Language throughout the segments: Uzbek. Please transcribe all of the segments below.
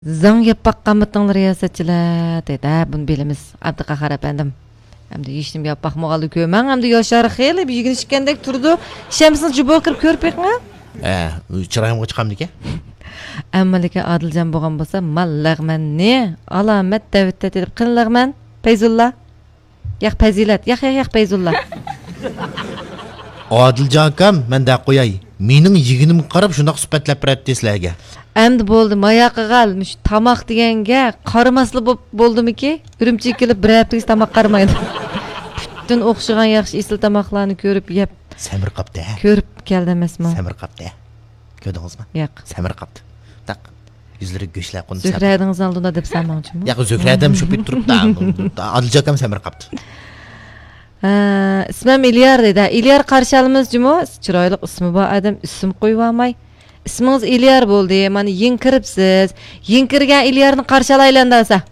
Zang yappaqqanmıtın riyasatçılar dedi. Bunu bilimiz. Abdülqahar efendim. Hem de işim yapmaqmağalı kömen. Hem de yaşarı xeyli bir yigin işkendek turdu. İşemizin cübü okırıp körüp ekme? Çırayımға çıqam deke? Әммәліке Адылжан болған болса, маллағмен не? Аламет дәвітті edip қынлағмен? Пейзулла? Яқ пәзилет? Яқ Пейзулла? Adilcan akam, mən də qoyay. Mening yiginim qarab şundaq sübətləb birətdi sizlərə. Әмді болды, маяқы қалмыш, тамақ дегенге қарымаслы болды ме ке? Үрімчі келіп бір әптігіз тамақ қармайды. Bütün оқшыған яқшы есіл тамақларını көріп, еп. Səmir qapdı, hə? Көріп келді емес ма? Səmir qapdı, hə? Gördünüz mü? Yox. Səmir qapdı. Tak, yüzləri göçlər qondu. Zöhrədiniz aldığında dep sənməncı mı? Yox, Zöhrədəm şu bit durub da. Adilcan akam səmir qapdı. İsmim İlyar dedi. İlyar qarşalımız cümü. Çıraylık ismi var adam. İsim koyvamay. İsminiz İlyar boldu. Mani yinkiripsiz. Yinkirgen İlyar'ını qarşalaylandasa.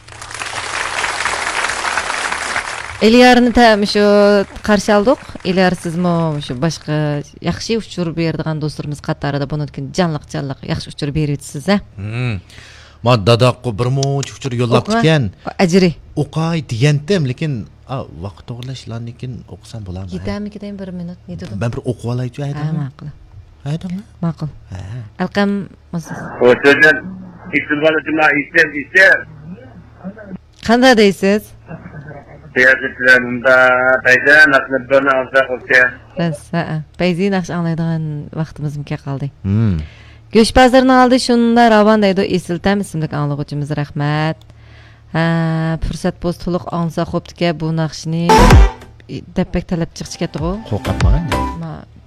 İlyar'ını təmi şu qarşaldık. İlyar sizmi şu başqa yaxşı uçur berdiğen dostlarımız qatarıda bunu canlıq yaxşı uçur beriysiz ha. Ma dadaqqa bir moç uçur yollab diken. Ajri. Oqay diyendim, lekin vaqt to'g'lashlarni lekin o'qisam bo'ladimi? Yetami ketayim 1 minut. Ne dedim? Ben bir o'qib olaychi aytdim. Ma'qul. Aytdingmi? Ma'qul. Alqam masiz. O'shadan istiqbolchilar ister. Qanday deysiz? Siyosatlarında paydan aslında alsa qo'ysa. Rasa. Payzi yaxshi anglaydigan vaqtimiz mumkin qoldi. Go'shbazarning oldi shunda Ravan deydi Esiltam ismli anglag'uvchimiz rahmat. Fursat bo'z to'liq ansa xo'pdiki bu naqshni depek talab chiqib ketdi. Qo'rqatmagan. Ma